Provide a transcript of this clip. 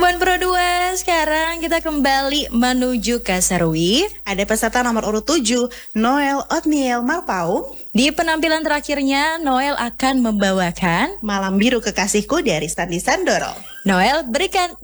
Sobat Pro 2, sekarang kita kembali menuju ke Serwi. Ada peserta nomor urut 7, Noel Otniel Marpau. Di penampilan terakhirnya, Noel akan membawakan Malam Biru Kekasihku dari Sandi Sandoro. Noel berikan